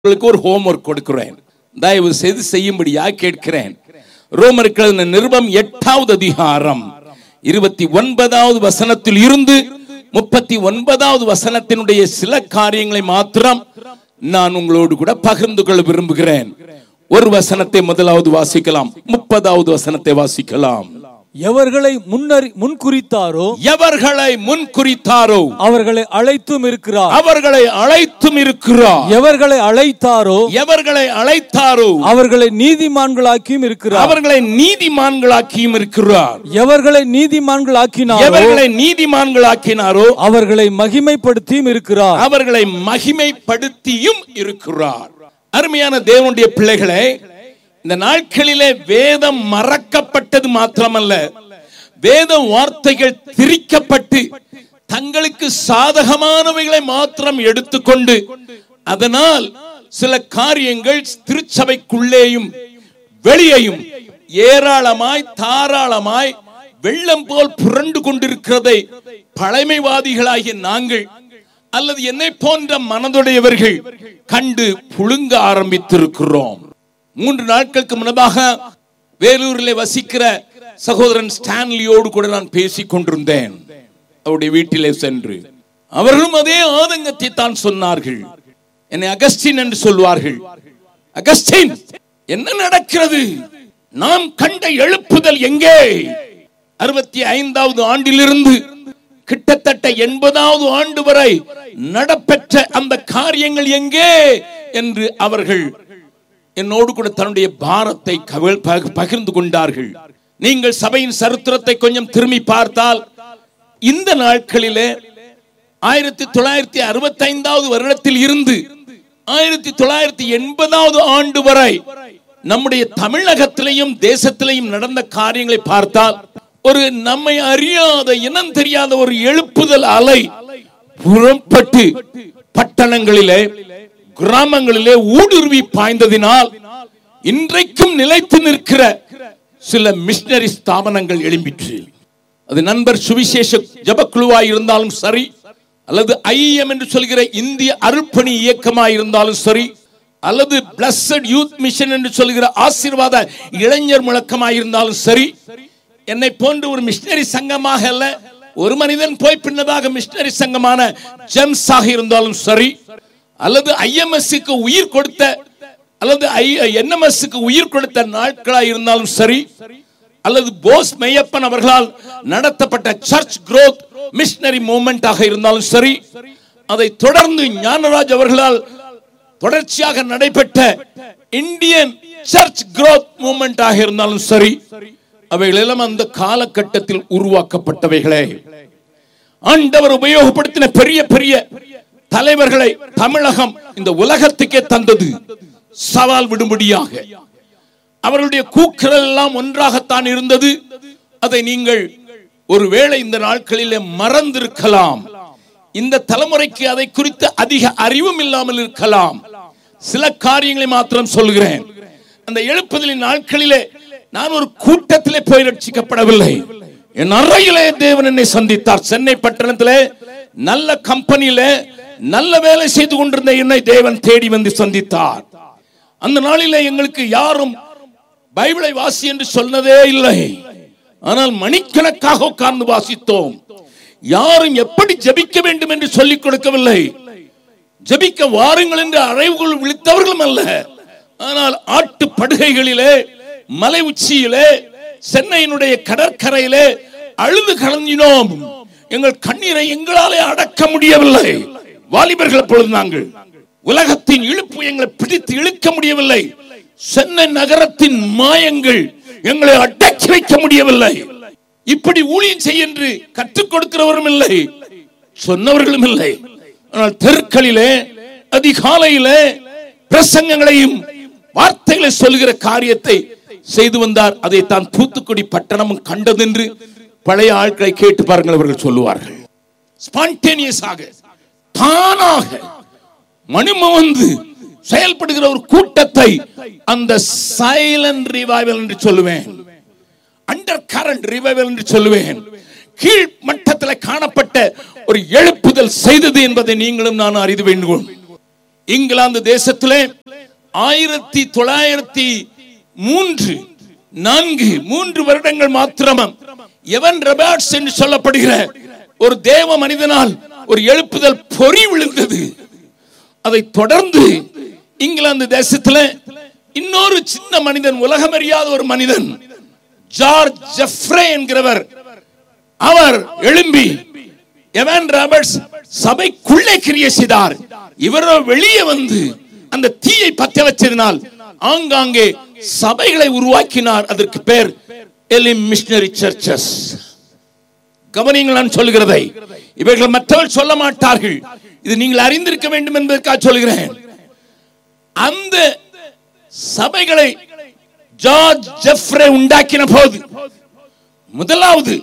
உங்களுக்கு ஒரு ஹோம்வொர்க் கொடுக்கிறேன், தயவு செய்து செய்யும்படியா கேட்கிறேன். ரோமருக்கு எழுதின நிருபம் 8வது அதிகாரம் 29வது வசனத்தில் இருந்து 39வது வசனத்தினுடைய சில காரியங்களை மாத்திரம் நான் உங்களோடு கூட பகிர்ந்து கொள்ள விரும்புகிறேன். ஒரு வசனத்தை முதலாவது வாசிக்கலாம், 30வது வசனத்தை வாசிக்கலாம். எவர்களை முன்குறித்தாரோ அவர்களை அழைத்தும் இருக்கிறார். எவர்களை அழைத்தாரோ அவர்களை நீதிமான்களாக்கியும் இருக்கிறார். எவர்களை நீதிமான்களாக்கினாரோ அவர்களை மகிமைப்படுத்தியும் இருக்கிறார். அருமையான தேவனுடைய பிள்ளைகளே, இந்த நாட்களிலே வேதம் மறக்கப்பட்டது மாத்திரமல்ல, வேத வார்த்தைகள் திரிக்கப்பட்டு தங்களுக்கு சாதகமானவைகளை மாத்திரம் எடுத்துக்கொண்டு அதனால் சில காரியங்கள் திருச்சபைக்குள்ளேயும் வெளியேயும் ஏராளமாய் தாராளமாய் வெள்ளம் போல் புரண்டு கொண்டிருக்கிறதை பழமைவாதிகளாகிய நாங்கள் அல்லது என்னை போன்ற மனதுடையவர்கள் கண்டு புழுங்க ஆரம்பித்திருக்கிறோம். 3 நாட்களுக்கு முன்னதாக வேலூரில் வசிக்கிற சகோதரன் ஸ்டான்லியோடு கூட நான் பேசிக் கொண்டிருந்தேன். அவருடைய வீட்டிலே சென்று அவர்களும் அதே ஆதங்கத்தை தான் சொன்னார்கள். என்னை அகஸ்டின் என்று சொல்வார்கள். அகஸ்டின், என்ன நடக்கிறது? நாம் கண்ட எழுப்புதல் எங்கே? 65வது ஆண்டிலிருந்து கிட்டத்தட்ட 80வது ஆண்டு வரை நடப்பெற்ற அந்த காரியங்கள் எங்கே என்று அவர்கள் என்னோடு கூட தன்னுடைய பாரத்தை பகிர்ந்து கொண்டார்கள். நீங்கள் சபையின் சரித்திரத்தை கொஞ்சம் திரும்பி பார்த்தால் இந்த நாட்களிலே 1965வது வருடத்தில் இருந்து 1980வது ஆண்டு வரை நம்முடைய தமிழகத்திலேயும் தேசத்திலேயும் நடந்த காரியங்களை பார்த்தால் ஒரு நம்மை அறியாத இனம் தெரியாத ஒரு எழுப்புதல் அலை புறப்பட்டு பட்டணங்களிலே கிராமங்களிலே ஊடுருவி பாய்ந்ததினால் இன்றைக்கும் நிலைத்து நிற்கிற சில மிஷனரி ஸ்தாபனங்கள் எழும்பிற்று. அது நண்பர் சுவிசேஷ ஜபக்குழுவாய் இருந்தாலும் சரி, அல்லது IEM என்று சொல்கிற இந்திய அருள்பணி இயக்கமாய் இருந்தாலும் சரி, அல்லது பிளஸட் யூத் மிஷன் என்று சொல்கிற ஆசீர்வாத இளைஞர் முழக்கமாய் இருந்தாலும் சரி, என்னை போன்ற ஒரு மிஷனரி சங்கமாக அல்ல, ஒரு மனிதன் போய் பின்னதாக மிஷனரி சங்கமான ஜெம்ஸாக இருந்தாலும் சரி, அல்லது IMSக்கு உயிர் கொடுத்த அல்லது NMSக்கு உயிர் கொடுத்த நாட்களாக இருந்தாலும் சரி, அல்லது போஸ் மெய்யப்பன் அவர்களால் நடத்தப்பட்ட சர்ச் growth மிஷனரி மூவ்மெண்ட் ஆக இருந்தாலும் சரி, அதை தொடர்ந்து ஞானராஜ் அவர்களால் தொடர்ச்சியாக நடைபெற்ற இந்தியன் சர்ச் growth மூவ்மெண்ட் ஆக இருந்தாலும் சரி, அவைகளெல்லாம் அந்த காலகட்டத்தில் உருவாக்கப்பட்டவைகளே. ஆண்டவர் உபயோகப்படுத்தின பெரிய பெரிய தலைவர்களை தமிழகம் இந்த உலகத்துக்கே தந்தது சவால் விடும்படியாக. அவர்களுடைய கூக்குரல் எல்லாம் ஒன்றாகத்தான் இருந்தது. அதை நீங்கள் ஒருவேளை இந்த நாட்களிலே மறந்திருக்கலாம். இந்த தலைமுறைக்கு அதை குறித்து அதிக அறிவும் இல்லாமல் இருக்கலாம். சில காரியங்களை மாத்திரம் சொல்கிறேன். அந்த எழுப்புதலின் நாட்களிலே நான் ஒரு கூட்டத்திலே போய் ரட்சிக்கப்படவில்லை. என் அறையிலே தேவன் என்னை சந்தித்தார். சென்னை பட்டணத்திலே நல்ல கம்பெனியிலே நல்ல வேலை செய்து கொண்டிருந்த என்னை தேவன் தேடி வந்து சந்தித்தார். அந்த நாளிலே எங்களுக்கு யாரும் பைபிளை வாசி என்று சொன்னதே இல்லை. ஆனால் மணிக்கணக்காக உட்கார்ந்து வாசித்தோம். யாரும் எப்படி ஜெபிக்க வேண்டும் என்று சொல்லிக் கொடுக்கவில்லை. ஜெபிக்க வாருங்கள் என்று அறைவுகள் விழித்தவர்களும் அல்ல. ஆனால் ஆட்டு படுகைகளிலே, மலை உச்சியிலே, சென்னையினுடைய கடற்கரையிலே அழுது கலந்தினோம். எங்கள் கண்ணீரை எங்களாலே அடக்க முடியவில்லை. வாலிபர்கள் பொழுது நாங்கள் உலகத்தின் இழுப்பு எங்களை பிடித்து இழுக்க முடியவில்லை. சென்னை நகரத்தின் மாயங்கள் எங்களை அடக்கி வைக்க முடியவில்லை. இப்படி ஊழியம் செய்ய என்று கற்றுக் கொடுக்கிறவரும் இல்லை, சொன்னவர்களும் இல்லை. ஆனால் தெருக்களிலே அதிகாலையிலே பிரசங்கங்களையும் வார்த்தைகளை சொல்கிற காரியத்தை செய்து வந்தார். அதை தான் தூத்துக்குடி பட்டணமும் கண்டதென்று பழைய ஆட்களை கேட்டு பாருங்கள், அவர்கள் சொல்லுவார்கள். ஸ்பான்டேனியஸாக தானாக மணிமவந்து செயல்படுகிற ஒரு கூட்டத்தை அந்த சைலண்ட் ரிவைவல் என்று சொல்லுவேன், அண்டர் கரண்ட் ரிவைவல் என்று சொல்லுவேன். கீழ் மட்டத்தில் காணப்பட்ட ஒரு எழுப்புதல் செய்தது என்பதை நீங்களும் நான் அறிந்து வேண்டும். இங்கிலாந்து தேசத்திலே 1903 வருடங்கள் மாத்திரம் எவன் ராபர்ட்ஸ் என்று சொல்லப்படுகிற ஒரு தேவ மனிதனால் ஒரு எழுப்புதல் பொறி விழுந்தது. அதை தொடர்ந்து இங்கிலாந்து தேசத்தில் இன்னொரு சின்ன மனிதன், உலகம் அறியாத ஒரு மனிதன், ஜார்ஜ் ஜெஃப்ரே என்கிறவர், அவர் எழும்பி எவன் ராபர்ட்ஸ் சபைக்குள்ளே கிரியை செய்தார். இவரோ வெளியே வந்து அந்த தீயை பற்ற வச்சதினால் ஆங்காங்கே சபைகளை உருவாக்கினார். அதற்கு பேர் எலிம் மிஷனரி சர்ச்சஸ். கவனிங்கள் நான் சொல்கிறதை, இவைகள் மற்றவர்கள் சொல்ல மாட்டார்கள். இது நீங்கள் அறிந்திருக்க வேண்டும் என்பதற்காக சொல்கிறேன். அந்த சபைகளை ஜார்ஜ் ஜெஃப்ரே உண்டாக்கின போது முதலாவது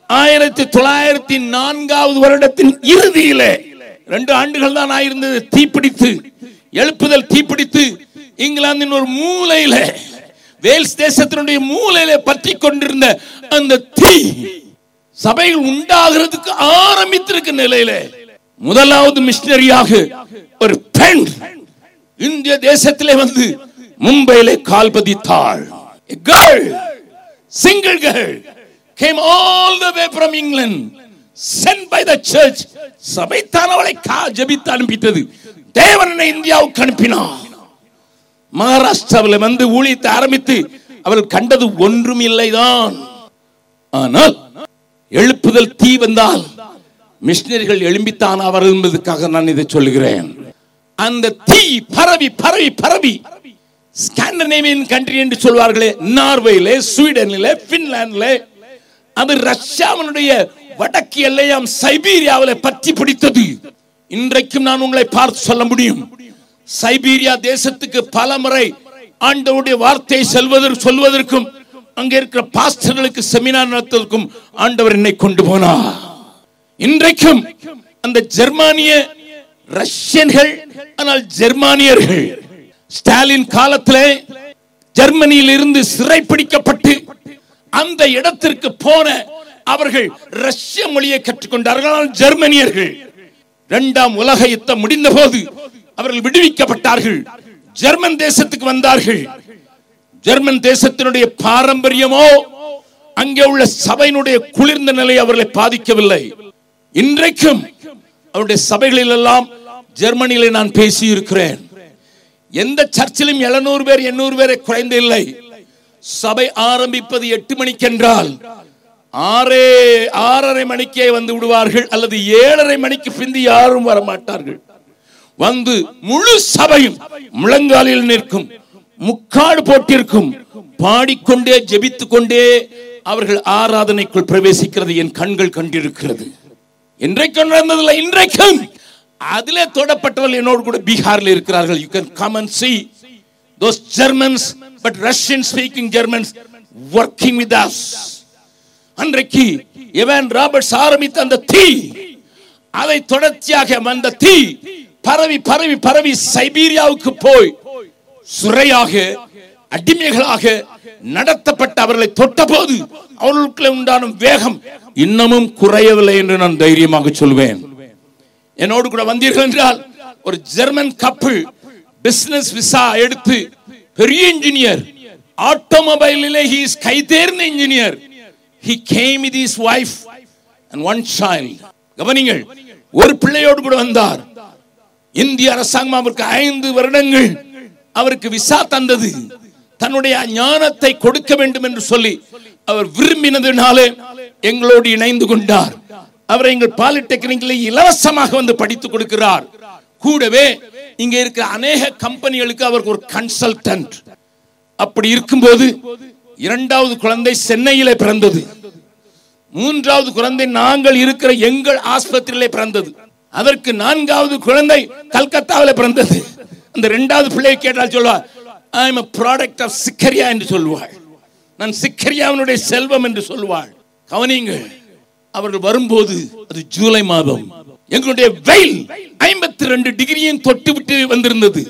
1904 வருடத்தின் இறுதியிலே 2 ஆண்டுகள் தான் ஆயிருந்தது. தீப்பிடித்து எழுப்புதல் தீப்பிடித்து இங்கிலாந்தின் ஒரு மூலையில, வேல்ஸ் தேசத்தினுடைய மூலையில பற்றி கொண்டிருந்த அந்த தீ சபைகள் உண்டாகிறதுக்கு ஆரம்பித்திருக்க நிலையில முதலாவது மிஷனரியாக ஒரு பெண் இந்திய தேசத்திலே வந்து மும்பையிலே கால் பதித்தாள். A girl, single girl, came all the way from England, sent by the church. சபைத்தான் அவளை ஜெபித்து அனுப்பித்தது. தேவனை இந்தியாவுக்கு அனுப்பினார். மகாராஷ்டிராவில் வந்து ஊழியத்தை ஆரம்பித்து அவர்கள் கண்டது ஒன்றும் இல்லைதான். ஆனால் எழுப்புதல் தீ வந்தால் மிஷனரிகள் எழும்பித்தான் அவர் என்பதற்காக நான் இதை சொல்லுகிறேன். அந்த தீ பரவி பரவி பரவி ஸ்காண்டினேவியன் கண்ட்ரி என்று சொல்வார்களே, நார்வேயிலே, ஸ்வீடனிலே, பின்லாந்திலே, அது ரஷ்யாவினுடைய வடக்கு எல்லையாம் சைபீரியாவில் பற்றி பிடித்தது. இன்றைக்கும் நான் உங்களை பார்த்து சொல்ல முடியும், சைபீரியா தேசத்துக்கு பல முறை ஆண்டவருடைய வார்த்தையை சொல்வதற்கும் அங்கே இருக்கிற பாஸ்டர்களுக்கு செமினார் நடத்துவதற்கும் ஆண்டவர் என்னை கொண்டு போனார். இன்றைக்கும் அந்த ஜெர்மானிய ரஷ்யன்கள், ஆனால் ஜெர்மானியர்கள் ஸ்டாலின் காலத்திலே ஜெர்மனியில் இருந்து சிறைப்பிடிக்கப்பட்டு அந்த இடத்திற்கு போன அவர்கள் ரஷ்ய மொழியை கற்றுக்கொண்டார்கள். ஜெர்மனியர்கள் 2ஆம் உலக யுத்தம் முடிந்த போது அவர்கள் விடுவிக்கப்பட்டார்கள். ஜெர்மன் தேசத்துக்கு வந்தார்கள். ஜெர்மன் தேசத்தினுடைய பாரம்பரியமோ அங்கே உள்ள சபையினுடைய குளிர்ந்த நிலை அவர்களை பாதிக்கவில்லை. இன்றைக்கும் அவருடைய சபைகளில் எல்லாம் ஜெர்மனியிலே நான் பேசி இருக்கிறேன். எந்த சர்ச்சிலும் 700 பேர் 800 பேரை குறைந்து இல்லை. சபை ஆரம்பிப்பது 8 மணிக்கு என்றால் 6:30 மணிக்கே வந்து விடுவார்கள், அல்லது 7:30 மணிக்கு பிந்தி யாரும் வர மாட்டார்கள். வந்து முழு சபையும் முழங்காலில் நிற்கும், முக்காடு போட்டிருக்கும், பாடிக்கொண்டே ஜெபித்துக் கொண்டே அவர்கள் ஆராதனைக்குள் பிரவேசிக்கிறது என் கண்கள் கண்டிருக்கிறது. இன்றைக்கும் நடந்ததில்லை. இன்றைக்கும் அதிலே தொடப்பட்டவர்கள் என்னோடு கூட பீகாரில் இருக்கிறார்கள். You can come and see those Germans, but Russian speaking Germans working with us. அன்றைக்கு எவன் ராபர்ட்ஸ் ஆரம்பித்த அந்த தீ, அதை தொடர்ச்சியாக அந்த தீ பரவி பரவி பரவி சைபீரியாவுக்கு போய் சுரையாக அடிமைகளாக நடத்தப்பட்ட அவர்களை தொட்ட போது அவர்களுக்கு உண்டான வேகம் இன்னமும் குறையவில்லை என்று நான் தைரியமாக சொல்வேன். என்னோடு கூட வந்தீர்கள் என்றால் ஒரு ஜெர்மன் கப்பல் பிசினஸ் விசா எடுத்து பெரிய engineer, ஆட்டோமொபைலிலே he is கைதேர்ந்த engineer. He came with his wife and one child. கவனிங்கள், ஒரு பிள்ளையோடு கூட வந்தார். இந்திய அரசாங்கம் அவருக்கு 5 வருடங்கள் அவருக்கு விசா தந்தது. தன்னுடைய ஞானத்தை கொடுக்க வேண்டும் என்று சொல்லி அவர் விரும்பினதினாலே எங்களோடு இணைந்து கொண்டார். அவரை எங்கள் பாலிடெக்னிக்கில் இலவசமாக வந்து படித்துக் கொடுக்கிறார். கூடவே இங்க இருக்கிற அநேக கம்பெனிகளுக்கு அவருக்கு ஒரு கன்சல்டன்ட். அப்படி இருக்கும்போது 2வது குழந்தை சென்னையிலே பிறந்தது. 3வது குழந்தை நாங்கள் இருக்கிற எங்கள் ஆஸ்பத்திரியிலே பிறந்தது. அதற்கு 4வது குழந்தை கல்கத்தாவிலே பிறந்தது. அந்த 2வது பிள்ளையை கேட்டால் சொல்வார், I am a product of சிக்கரியா என்று சொல்வாள். நான் சிக்கரியாவினுடைய செல்வம் என்று சொல்வாள். கவனிங்கள், அவர்கள் வரும்போது அது ஜூலை மாதம். எங்களுடைய வெயில் 52 டிகிரியும் தொட்டு விட்டு வந்திருந்தது.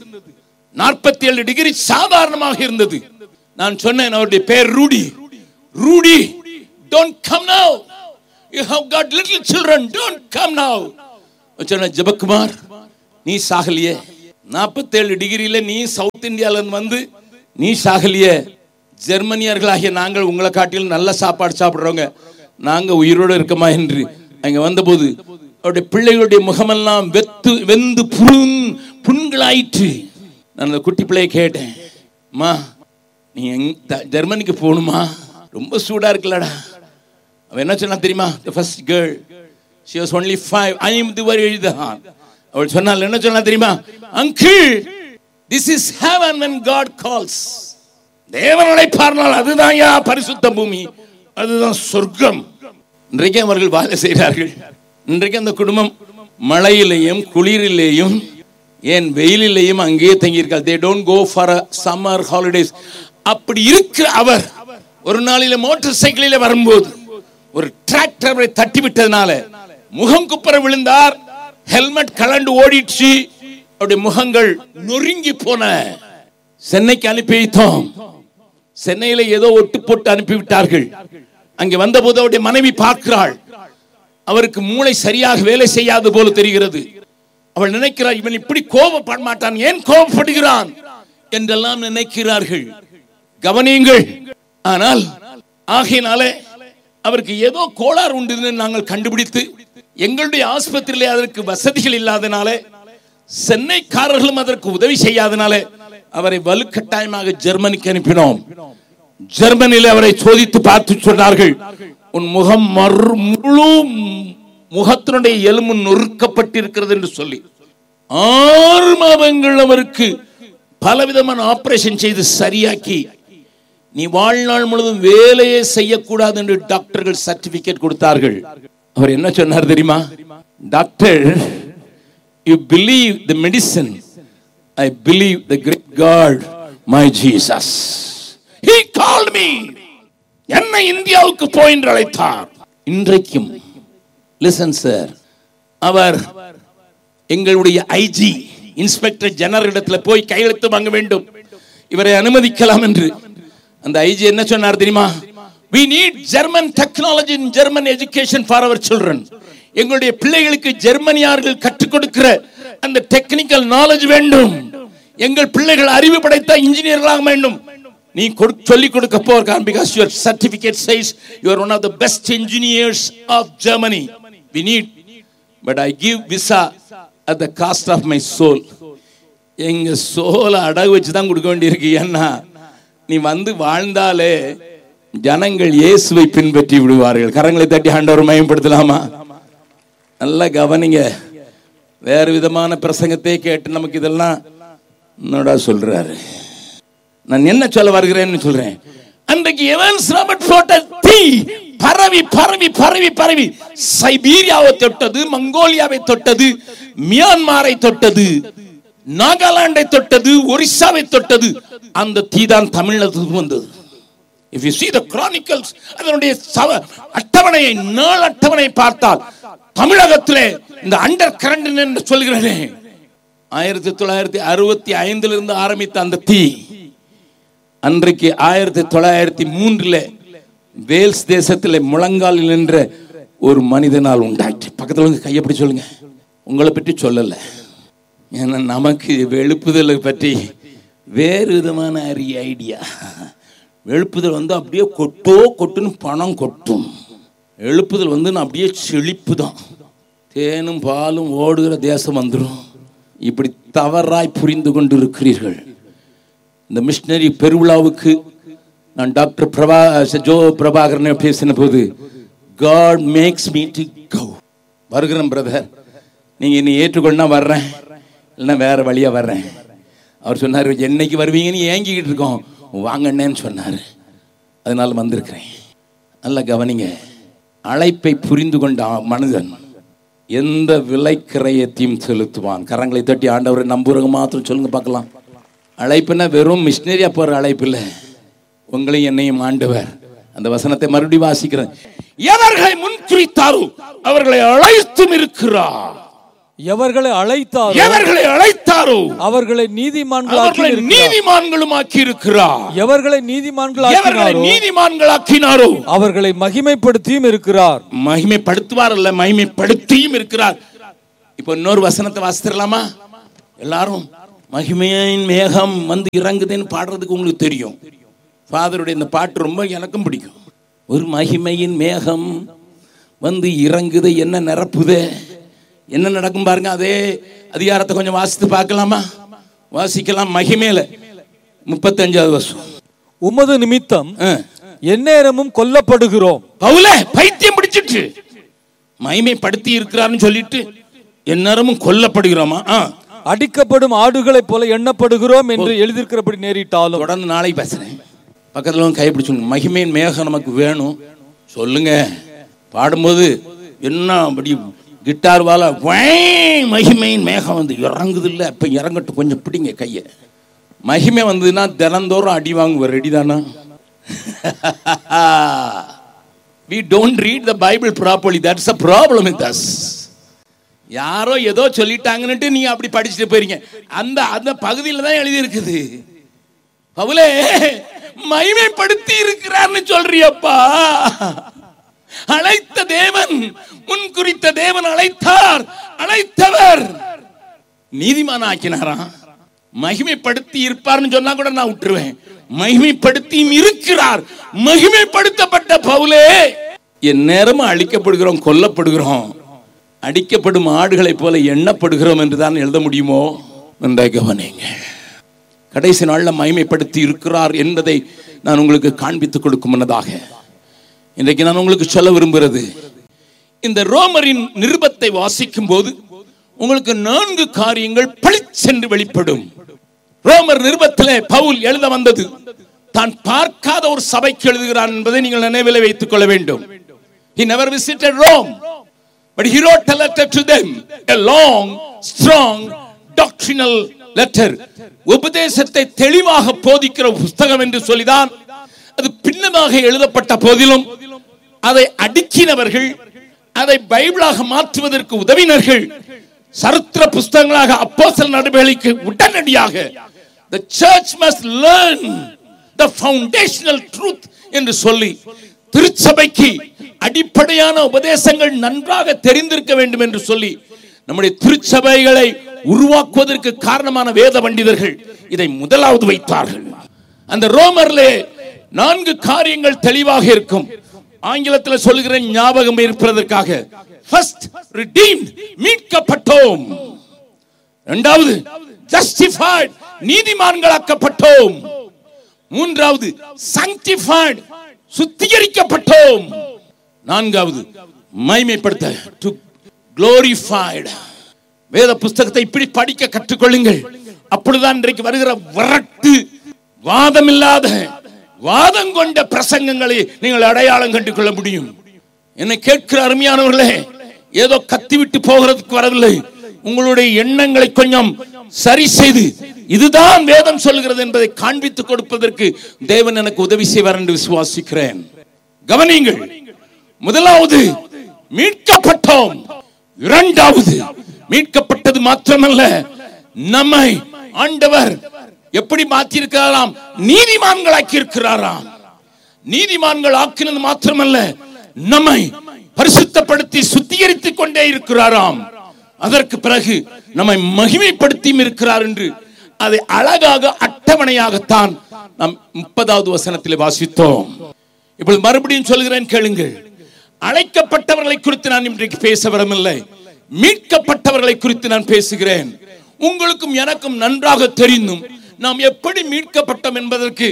47 டிகிரி சாதாரணமாக இருந்தது. நான் சொன்னேன், அவருடைய பேர் Rudy. Rudy, don't come now, you have got little children, don't come now. சொன்ன, ஜெபக்குமார், நீ சாகலியே, 47 டிகிரியில நீ சவுத் இந்தியால இருந்து வந்து நீ சாகலிய. ஜெர்மனியர்களாகிய நாங்கள் உங்களை காட்டிலும் நல்ல சாப்பாடு சாப்பிடுறவங்க, நாங்க உயிரோடு இருக்கமா என்று அங்க வந்தபோது அவருடைய பிள்ளைகளுடைய முகமெல்லாம் வெந்து புண்களாயிற்று. நான் அந்த குட்டி பிள்ளைய கேட்டேன், அம்மா நீ ஜெர்மனிக்கு போகணுமா? ரொம்ப சூடா இருக்குல்லடா. அவன் என்ன சொன்னா தெரியுமா? the first girl, she was only 5. I am the very எழுதான். அவள் சொன்னாள், என்ன சொன்னா தெரியுமா? uncle, this is heaven when God calls. தேவன் அழைப்பார்னால் அதுதான் யா பரிசுத்த பூமி, அதுதான் சொர்க்கம். இன்றைக்கு அவர்கள் வேலை செய்கிறார்கள். இன்றைக்கு அந்த குடும்பம் மழையிலேயும் குளிரிலேயும் ஏன் வெயிலிலேயும் அங்கேயே தங்கியிருக்காள். they don't go for a summer holidays. அப்படி இருக்கிற அவர் ஒரு நாளில மோட்டார் சைக்கிளில வரும்போது ஒரு டிராக்டரை தட்டி விட்டதனால முகம் குப்புற விழுந்தார். ஹெல்மெட் கலண்டு ஓடிடுச்சு. அவருடைய முகங்கள் நொறுங்கி போன. சென்னைக்கு அனுப்பி வைத்தோம். சென்னையில ஏதோ ஒட்டு போட்டு அனுப்பிவிட்டார்கள். அங்கே வந்தபோது அவருடைய மனைவி பார்க்கிறாள், அவருக்கு மூளை சரியாக வேலை செய்யாது போல தெரிகிறது. அவள் நினைக்கிறாள், இவன் இப்படி கோபப்பட மாட்டான், ஏன் கோபப்படுகிறான் என்றெல்லாம் நினைக்கிறார்கள். கவனியுங்கள். ஆனால் ஆகையினாலே அவருக்கு ஏதோ கோளாறு உண்டு நாங்கள் கண்டுபிடித்து எங்களுடைய ஆஸ்பத்திரியிலே அதற்கு வசதிகள் இல்லாதனாலே சென்னைக்காரர்களும் அதற்கு உதவி செய்யாதனாலே அவரை வலுக்கட்டாயமாக ஜெர்மனிக்கு அனுப்பினோம். ஜெர்மனியில் அவரை சோதித்து பார்த்து சொன்னார்கள், உன் முகம் முழு முகத்தினுடைய எலும்பு நொறுக்கப்பட்டிருக்கிறது என்று சொல்லி 6 மாதங்கள் அவருக்கு பலவிதமான ஆபரேஷன் செய்து சரியாக்கி நீ வாழ்நாள் முழுவதும் வேலையே செய்யக்கூடாது என்று டாக்டர்கள் சர்டிபிகேட் கொடுத்தார்கள். அவர் என்ன சொன்னார் தெரியுமா? Doctor, you believe the medicine, I believe the great God, my Jesus. He called me. என்னை இந்தியாவுக்கு போய் என்று அழைத்தார். இன்றைக்கும் listen sir, அவர் எங்களுடைய ஐஜி இன்ஸ்பெக்டர் ஜெனரல் இடத்துல போய் கையெழுத்து வாங்க வேண்டும், இவரை அனுமதிக்கலாம் என்று. அந்த ஐஜி என்ன சொன்னார் தெரியுமா? we need German technology and German education for our children. எங்களுடைய பிள்ளைகளுக்கு ஜெர்மனியார்கள் கற்றுக் கொடுக்கிற அந்த டெக்னிக்கல் நாலேஜ் வேண்டும். எங்கள் பிள்ளைகள் அறிவு படைத்த இன்ஜினியர்களாக வேண்டும். நீ சொல்லிக் கொடுக்க போகிறான். because your certificate says you are one of the best engineers of Germany. we need, but I give visa at the cost of my soul. எங்க சோலை அடகு வச்சு தான் கொடுக்க வேண்டியிருக்கு. ஏன்னா நீ வந்து வாழ்ந்தாலே ஜனங்கள் இயேசுவை பின்பற்றி விடுவார்கள். கரங்களை தட்டி ஆண்டவரை மகிமைப்படுத்தலாமா? நல்லா கவனிங்க. வேறு விதமான பிரசங்கத்தை கேட்டு நமக்கு இதெல்லாம் என்னடா சொல்றாரு. நான் என்ன சொல்ல வருகிறேன்னு சொல்றேன். அன்றைக்கு எவன்ஸ் ராபர்ட் போட்ட தீ பரவி பரவி பரவி பரவி சைபீரியாவை தொட்டது, மங்கோலியாவை தொட்டது, மியான்மாரை தொட்டது, நாகாலாண்டை தொட்டது, ஒரிசாவை தொட்டது. அந்த தீ தான் தமிழ்நாட்டுக்கு வந்தது. If you see the chronicles, அதனுடைய அட்டவணையை, நாள் அட்டவணை பார்த்தால் தமிழகத்திலே இந்த அண்டர் கரண்ட் என்று சொல்கிறேனே, 1965 இருந்து ஆரம்பித்த அந்த தீ அன்றைக்கு 1903 வேல்ஸ் தேசத்திலே முழங்காலில் நின்ற ஒரு மனிதனால் உண்டாயிற்று. பக்கத்தில் கையப்படி சொல்லுங்க. உங்களை பற்றி சொல்லல, ஏன்னா நமக்கு எழுப்புதலை பற்றி வேறு விதமான ஐடியா. எழுப்புதல் வந்து அப்படியே கொட்டுன்னு பணம் கொட்டும். எழுப்புதல் வந்து அப்படியே செழிப்பு தான், தேனும் பாலும் ஓடுகிற தேசம் வந்துடும். இப்படி தவறாய் புரிந்து கொண்டு இருக்கிறீர்கள். இந்த மிஷனரி பெருவிழாவுக்கு நான் டாக்டர் ஜோ பிரபாகரனை பேசின போது, God makes me to go. வருகிறேன் பிரதர், நீங்க என்னை ஏற்றுக்கொண்டா வர்றேன், இல்லைன்னா வேற வழியா வர்றேன். அவர் சொன்னார், என்னைக்கு வருவீங்கன்னு ஏங்கிக்கிட்டு இருக்கோம், வாங்கண்ணேன்னு சொன்னார். அதனால வந்திருக்கிறேன். நல்லா கவனிங்க. அழைப்பை புரிந்து கொண்ட மனிதன் எந்த விலை கிரயத்தையும் செலுத்துவான். கரங்களை தட்டி ஆண்டவரை நம்புறவங்க மாத்திரம் சொல்லுங்க பார்க்கலாம். அழைப்புனா வெறும் மிஷினரியா போற அழைப்பு இல்லை. உங்களையும் என்னையும் ஆண்டவர், அந்த வசனத்தை மறுபடியும் வாசிக்கிறேன். எவர்களை முன்குறித்தாரோ அவர்களை அழைத்தும் இருக்கிறார். எவர்களை அழைத்தாரோ அவர்களை நீதிமான்களும் ஆக்கி இருக்கிறார். எவர்களை நீதிமான்களாக்கினாரோ அவர்களை மகிமைப்படுத்தியும் இருக்கிறார். மகிமைப்படுத்துவார் அல்ல, மகிமைப்படுத்தியும் இருக்கிறார். இப்போ இன்னொரு வசனத்தை வாசித்திரலாமா? எல்லாரும் மகிமையின் மேகம் வந்து இறங்குதுன்னு பாடுறதுக்கு உங்களுக்கு தெரியும். ஃபாதருடைய இந்த பாட்டு ரொம்ப எனக்கும் பிடிக்கும். ஒரு மகிமையின் மேகம் வந்து இறங்குது, என்ன நிரப்புது, என்ன நடக்கும் பாருங்க. அதே அதிகாரத்தை கொஞ்சம் வாசித்து பார்க்கலாமா? வாசிக்கலாம். மகிமையில 35வது வருஷம். உமது நிமித்தம் எந்நேரமும் கொல்லப்படுகிறோம். பவுலே பைத்தியம் பிடிச்சிட்டு மகிமைப்படுத்தி இருக்கிறார்னு சொல்லிட்டு எந்நேரமும் கொல்லப்படுகிறோமா? அடிக்கப்படும் ஆடுகளைப் போல எண்ணப்படுகிறோம் என்று எழுதியிருக்கிறபடி நேரிட்டாலும். தொடர்ந்து நாளை பேசுறேன். பக்கத்துல கைப்பிடிச்சு மகிமையின் மேகம் நமக்கு வேணும் சொல்லுங்க. பாடும்போது என்ன அப்படி கிட்டார் வாழ மகிமையின் மேகம் வந்து இறங்குது இல்லை, அப்ப இறங்கட்டும், கொஞ்சம் பிடிங்க கைய. மகிமை வந்ததுன்னா தினந்தோறும் அடி வாங்குவார். ரெடி தானா? We don't read the Bible properly. That's a problem with us. யாரோ ஏதோ சொல்லிட்டாங்கன்னுட்டு நீங்க அப்படி படிச்சுட்டு போறீங்க. அந்த அந்த பகுதியில் தான் எழுதி இருக்குது. பவுலே மகிமைப்படுத்தி இருக்கிறார்னு சொல்றியப்பா. அழைத்த தேவன், முன் குறித்த தேவன் அழைத்தார், அழைத்தவர் நீதிமான ஆக்கினாராம். மகிமைப்படுத்தி இருப்பார்னு சொன்னா கூட நான் விட்டுருவேன். மகிமைப்படுத்தியும் இருக்கிறார். மகிமைப்படுத்தப்பட்ட பவுலே என் நேரமும் அழிக்கப்படுகிறோம், கொல்லப்படுகிறோம், அடிக்கப்படும் ஆடுகளை போல எண்ணப்படுகிறோம் என்றுதான் எழுத முடியுமோ? நன்றாக கவனிங்க. கடைசி நாளில் மகிமைப்படுத்தி இருக்கிறார் என்பதை நான் உங்களுக்கு காண்பித்துக் கொடுக்கும் முன்னதாக இன்றைக்கு நான் உங்களுக்கு சொல்ல விரும்புகிறது, இந்த ரோமரின் நிருபத்தை வாசிக்கும் போது உங்களுக்கு 4 காரியங்கள் பளிச்சென்று வெளிப்படும். ரோமர் நிருபத்திலே பவுல் எழுத வந்தது தான் பார்க்காத ஒரு சபைக்கு எழுதுகிறான் என்பதை நீங்கள் நினைவில் வைத்துக் கொள்ள வேண்டும். He never visited Rome, but he wrote a letter to them, a long, strong, doctrinal letter. உபதேசத்தை தெளிவாக போதிக்கிற புத்தகம் என்று சொல்லிதான் அது பின்னமாக எழுதப்பட்ட போதிலும் அதை அடுக்கினவர்கள், அதை பைபிளாக மாற்றுவதற்கு உதவினர்கள், சரித்திர புத்தகங்களாக அப்போஸ்தலர் நடவடிக்கைக்கு உடனடியாக the church must learn the foundational truth என்று சொல்லி திருச்சபைக்கு அடிப்படையான உபதேசங்கள் நன்றாக தெரிந்திருக்க வேண்டும் என்று சொல்லி நம்முடைய திருச்சபைகளை உருவாக்குவதற்கு காரணமான வேத பண்டிதர்கள் இதை முதலாவது வைத்தார்கள். அந்த ரோமர்லே 4 காரியங்கள் தெளிவாக இருக்கும். ஆங்கிலத்தில் சொல்லுகிற ஞாபகம் இருப்பதற்காக, first redeemed, மீட்கப்பட்டோம். இரண்டாவது justified, நீதிமான்களாக்கப்பட்டோம். மூன்றாவது sanctified, சுத்திகரிக்கப்பட்டோம். நான்காவது மகிமைப்படுத்த, to glorified. வேத புத்தகத்தை இப்படி படிக்க கற்றுக்கொள்ளுங்கள். அப்பொழுதுதான் இன்றைக்கு வருகிற வரட்டு வாதமில்லாத வாதம் கொண்ட பிரசங்கங்களை நீங்கள் அடையாளம் கண்டு கொள்ள முடியும். என்னை கேட்கிற அருமையானவர்களே, ஏதோ கத்திவிட்டு போகிறதுக்கு வரவில்லை. உங்களுடைய எண்ணங்களை கொஞ்சம் சரி செய்து இதுதான் வேதம் சொல்கிறது என்பதை காண்பித்துக் கொடுப்பதற்கு தேவன் எனக்கு உதவி செய்வார் என்று விசுவாசிக்கிறேன். கவனியுங்கள். முதலாவது மீட்கப்பட்டோம். இரண்டாவது மீட்கப்பட்டது மாத்திரமல்ல, நம்மை ஆண்டவர் எப்படி மாற்றியிருக்கிறாராம்? நீதிமான்களாக்கி இருக்கிறாராம். நீதிமான்கள் ஆக்கினது மாத்திரமல்ல, நம்மை பரிசுத்தப்படுத்தி சுத்திகரித்துக் கொண்டே இருக்கிறாராம். அதற்கு பிறகு நம்மை மகிமைப்படுத்தியும் இருக்கிறார் என்று அதை அழகாக அட்டவணையாகத்தான் நாம் 30வது வசனத்திலே வாசித்தோம். இப்பொழுது மறுபடியும் சொல்கிறேன், கேளுங்கள். அழைக்கப்பட்டவர்களை குறித்து நான் இன்றைக்கு பேச வரவில்லை, மீட்கப்பட்டவர்களை குறித்து நான் பேசுகிறேன். உங்களுக்கும் எனக்கும் நன்றாக தெரிந்தும் நாம் எப்படி மீட்கப்பட்டோம் என்பதற்கு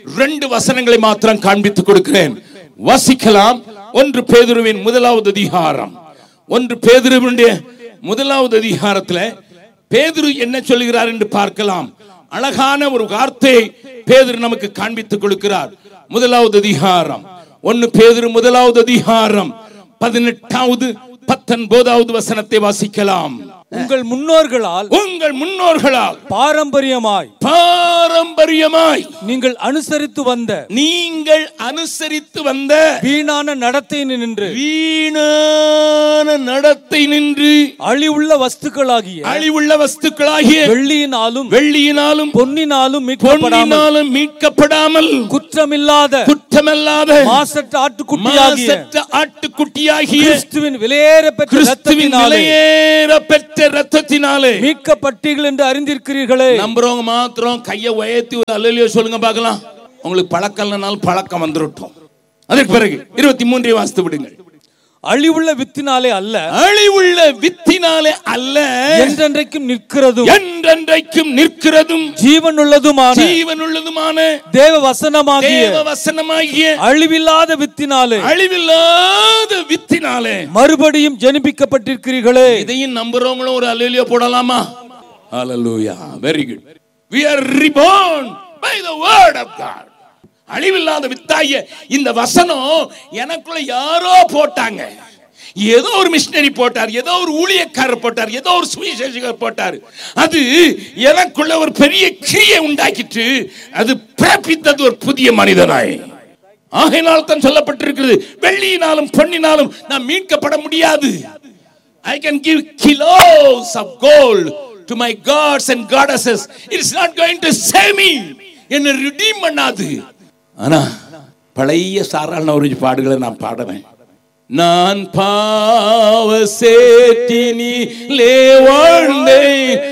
2 வசனங்களை மாத்திரம் காண்பித்துக் கொடுக்கிறேன். வாசிக்கலாம். 1 பேதுருவின் 1வது அதிகாரம். 1 பேதுருவினுடைய 1வது அதிகாரத்தில் பேதுரு என்ன சொல்கிறார் என்று பார்க்கலாம். அழகான ஒரு வார்த்தையை பேதுரு நமக்கு காண்பித்துக் கொடுக்கிறார். 1வது அதிகாரம் 1 பேதுரு 1வது அதிகாரம் 18வது 19வது வசனத்தை வாசிக்கலாம். உங்கள் முன்னோர்களால் பாரம்பரியமாய் பாரம்பரியமாய் நீங்கள் அனுசரித்து வந்த வீணான நடத்தை நின்று அழிவுள்ள வஸ்துக்களாகிய வெள்ளியினாலும் பொன்னினாலும் மீட்கப்படாமல் குற்றமில்லாத மாசற்ற ஆட்டுக்குட்டியாகிய கிறிஸ்துவின் விலையேறப்பெற்ற இரத்தத்தினாலே மீட்கப்பட்டீர்கள் என்று அறிந்திருக்கிறீர்களே. நம்புறவங்க மாத்திரம் கையை உயர்த்தி ஒரு அல்லேலூயா சொல்லுங்க பார்க்கலாம். உங்களுக்கு பழக்கம் இல்லைனாலும் பழக்கம் வந்துடட்டும். அதற்கு பிறகு 23 வாசித்து விடுங்கள். அழிவுள்ள வித்தினாலே அல்ல என்றென்றைக்கும் நிற்கிறதும் ஜீவனுள்ளதுமான தேவ வசனமாகிய அழிவில்லாத வித்தினாலே மறுபடியும் ஜனிப்பிக்கப்பட்டிருக்கிறீர்களே. இதையும் நம்புறவங்களும் ஒரு அல்லேலூயா போடலாமா? ஹல்லேலூயா. Very good. We are reborn by the word of God. அழிவில்லாத வித்தாகிய இந்த வசனம் எனக்குள்ள யாரோ போட்டாங்க. ஏதோ ஒரு மிஷனரி போட்டார், ஏதோ ஒரு ஊழியக்காரர் போட்டார், ஏதோ ஒரு சுவிசேஷகர் போட்டார். அது எனக்குள்ள ஒரு பெரிய கிரியை உண்டாக்கிட்டு அது பிறப்பித்தது ஒரு புதிய மனிதனாய். ஆகையினால் தான் சொல்லப்பட்டிருக்கிறது, வெள்ளியினாலும் பொன்னினாலும் நாம் மீட்கப்பட முடியாது. I can give kilos of gold to my gods and goddesses. It's not going to save me. என்ன redeem பண்ணாது. ஆனா பழைய சாராள ஒரு பாடுகளை நான் பாடுவேன். நான் பாவ சேற்றினிலே வாழ்ந்தேன்,